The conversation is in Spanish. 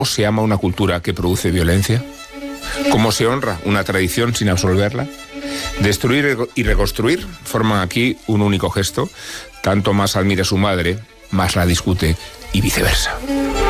se ama una cultura que produce violencia? ¿Cómo se honra una tradición sin absolverla? Destruir y reconstruir forman aquí un único gesto. Tanto más admira a su madre, más la discute y viceversa.